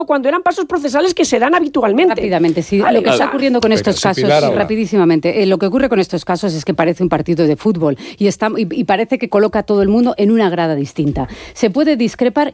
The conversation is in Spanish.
cuando eran pasos procesales que se dan habitualmente. Rápidamente, sí. Lo que está ocurriendo con estos casos, rapidísimamente, lo que ocurre con estos casos es que parece un partido de fútbol y parece que coloca a todo el mundo en una grada distinta. Se puede discrepar